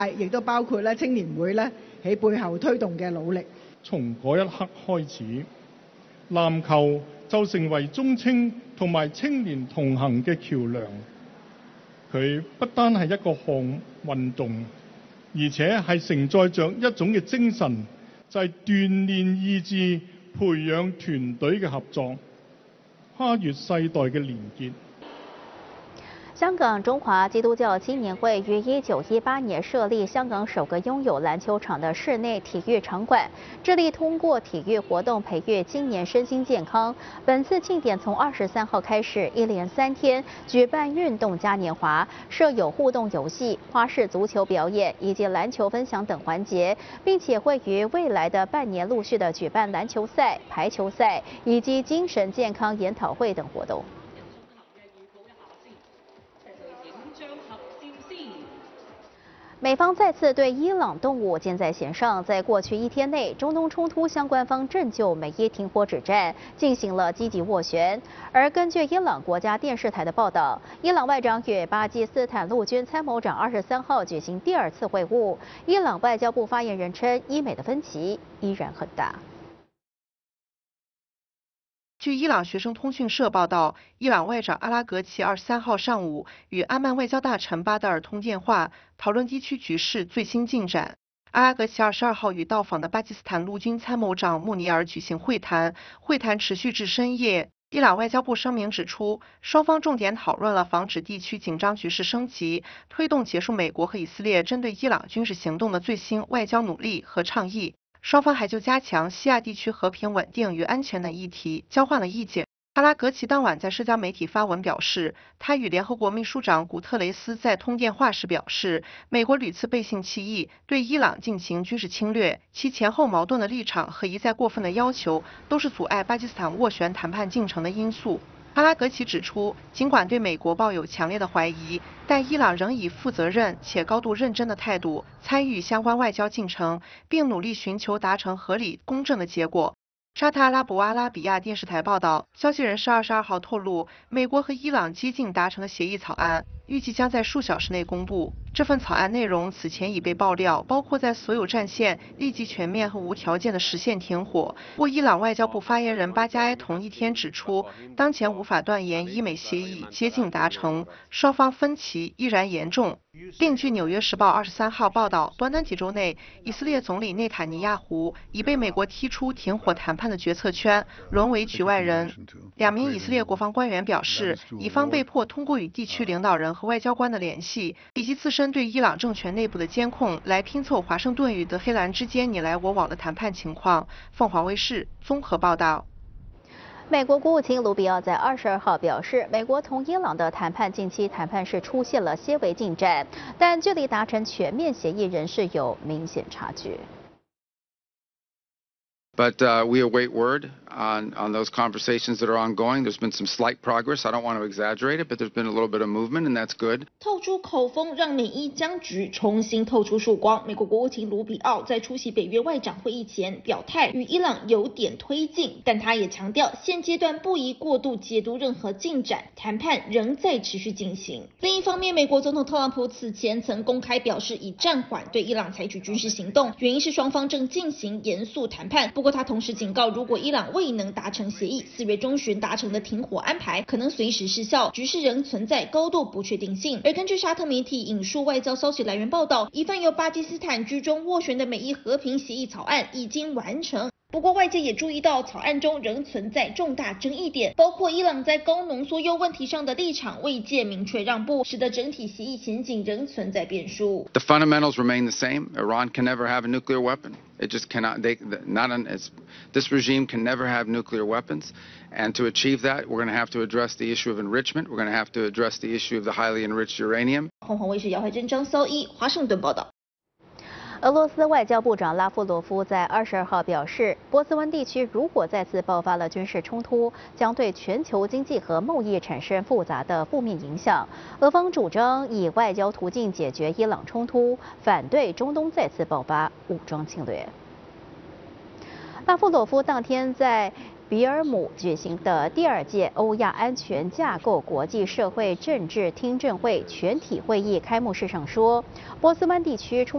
亦都包括咧青年會咧喺背後推動嘅努力。 從嗰一刻開始，籃球就成為中青同埋青年同行嘅橋梁。佢不單係一個項運動，而且係承載着一種嘅精神，就係鍛鍊意志、培養團隊嘅合作，跨越世代嘅連結。 香港中華基督教青年會於1918年設立香港首個擁有籃球場的室內體育場館，致力通過體育活動培育青年身心健康。本次慶典從23號開始，一連3天舉辦運動嘉年華，設有互動遊戲、花式足球表演以及籃球分享等環節，並且會於未來的半年陸續的舉辦籃球賽、排球賽以及精神健康研討會等活動。美方再次對伊朗動武箭在弦上，在過去1天內，中東衝突相關方正就美伊停火止戰進行了積極斡旋。而根據伊朗國家電視台的報道，伊朗外長與巴基斯坦陸軍參謀長23號舉行第2次會晤。伊朗外交部發言人稱，伊美的分歧依然很大。 據伊朗學生通訊社報道，伊朗外長阿拉格齊23號上午與阿曼外交大臣巴德爾通電話，討論地區局勢最新進展。阿拉格齊22號與到訪的巴基斯坦陸軍參謀長穆尼爾舉行會談，會談持續至深夜。伊朗外交部聲明指出，雙方重點討論了防止地區緊張局勢升級、推動結束美國和以色列針對伊朗軍事行動的最新外交努力和倡議。雙方還就加強西亞地區和平穩定與安全等議題交換了意見。阿拉格齊當晚在社交媒體發文表示，他與聯合國秘書長古特雷斯在通電話時表示，美國屢次背信棄義，對伊朗進行軍事侵略，其前後矛盾的立場和一再過分的要求，都是阻礙巴基斯坦斡旋談判進程的因素。阿拉格齊指出，儘管對美國抱有強烈的懷疑，但伊朗仍以負責任且高度認真的態度參與相關外交進程，並努力尋求達成合理公正的結果。沙特阿拉伯阿拉比亞電視台報道，消息人士22號透露，美國和伊朗接近達成的協議草案，預計將在數小時內公布。這份草案內容此前已被爆料，包括在所有戰線立即全面和無條件的實現停火。不過，伊朗外交部發言人巴加埃同一天指出，當前無法斷言伊美協議接近達成，雙方分歧依然嚴重。另據《紐約時報》23號報道，短短幾週內，以色列總理內塔尼亞胡已被美國踢出停火談判的決策圈，淪為局外人。2名以色列國防官員表示，以方被迫通過與地區領導人和外交官的聯繫，以及自身對伊朗政權內部的監控，來拼湊華盛頓與德黑蘭之間你來我往的談判情況。鳳凰衛視綜合報道。 美國國務卿盧比奧在22號表示，美國同伊朗的談判近期談判是出現了些微進展，但距離達成全面協議仍是有明顯差距。 But we await word on those conversations that are ongoing. There's been some slight progress. I don't want to exaggerate it, but there's been a little bit of movement, and that's good. 透出口风，让美伊僵局重新透出曙光。美国国务卿卢比奥在出席北约外长会议前表态，与伊朗有点推进，但他也强调，现阶段不宜过度解读任何进展，谈判仍在持续进行。另一方面，美国总统特朗普此前曾公开表示，已暂缓对伊朗采取军事行动，原因是双方正进行严肃谈判。不过他同时警告，如果伊朗未能达成协议，4月中旬达成的停火安排可能随时失效，局势仍存在高度不确定性。而根据沙特媒体引述外交消息来源报道，一份由巴基斯坦居中斡旋的美伊和平协议草案已经完成。不过外界也注意到，草案中仍存在重大争议点，包括伊朗在高浓缩铀问题上的立场未见明确让步，使得整体协议前景仍存在变数。 The fundamentals remain the same. Iran can never have a nuclear weapon. It just cannot. This regime can never have nuclear weapons. And to achieve that, we're going to have to address the issue of enrichment. We're going to have to address the issue of the highly enriched uranium. 凤凰卫视姚怀珍、张骚一华盛顿报道。 俄罗斯外交部长拉夫罗夫在22号表示，波斯湾地区如果再次爆发了军事冲突，将对全球经济和贸易产生复杂的负面影响。俄方主张以外交途径解决伊朗冲突，反对中东再次爆发武装侵略。拉夫罗夫当天在比尔姆举行的第2届欧亚安全架构国际社会政治听证会全体会议开幕式上说，波斯湾地区